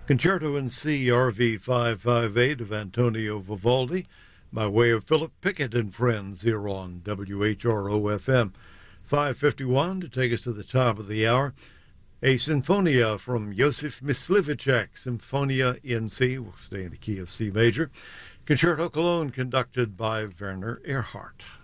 Concerto in C, RV 558 of Antonio Vivaldi, by way of Philip Pickett and Friends here on WHRO-FM. 551 to take us to the top of the hour. A Sinfonia from Josef Myslivacek, Symphonia in C, we'll stay in the key of C major. Concerto Cologne conducted by Werner Erhardt.